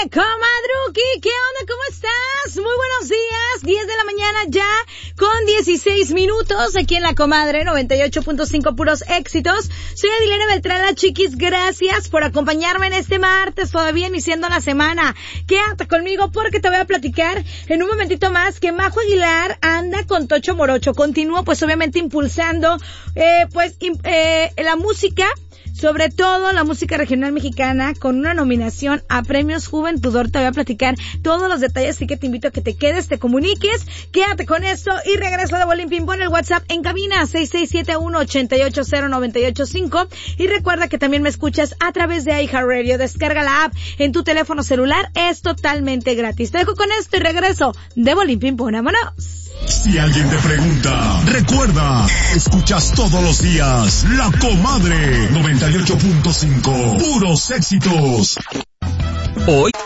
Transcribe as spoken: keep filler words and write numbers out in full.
comadruki, ¿qué onda? ¿Cómo estás? Muy buenos días, diez de la mañana ya, con dieciséis minutos, aquí en La Comadre, noventa y ocho punto cinco, puros éxitos. Soy Adilena Beltrán, la chiquis, gracias por acompañarme en este martes, todavía iniciando la semana. Quédate conmigo porque te voy a platicar en un momentito más que Majo Aguilar anda con Tocho Morocho. Continúa, pues obviamente impulsando, eh, pues, eh, la música, sobre todo la música regional mexicana, con una nominación a Premios Juventudor. Te voy a platicar todos los detalles, así que te invito a que te quedes, te comuniques, quédate con esto y regreso de Bolín Ping. Pon el WhatsApp en cabina seis seis siete uno, ocho ocho cero, nueve ocho cinco, y recuerda que también me escuchas a través de iHeartRadio. Descarga la app en tu teléfono celular, es totalmente gratis. Te dejo con esto y regreso de Bolín Ping. Vámonos. Si alguien te pregunta, recuerda, escuchas todos los días La Comadre noventa y ocho punto cinco, puros éxitos. Hoy